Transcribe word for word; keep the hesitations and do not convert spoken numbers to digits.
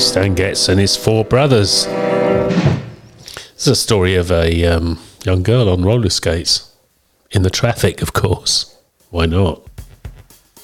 Stan Getz and his four brothers. This is a story of a um, young girl on roller skates. In the traffic, of course. Why not?